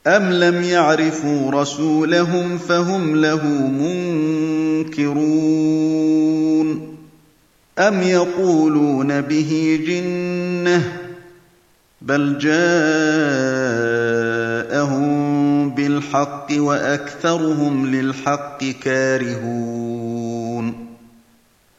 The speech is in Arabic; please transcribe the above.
أَمْ لَمْ يَعْرِفُوا رَسُولَهُمْ فَهُمْ لَهُ مُنكِرُونَ أَمْ يَقُولُونَ بِهِ جِنَّةٌ ۚ بَلْ جَاءَهُم بِالْحَقِّ وَأَكْثَرُهُمْ لِلْحَقِّ كَارِهُونَ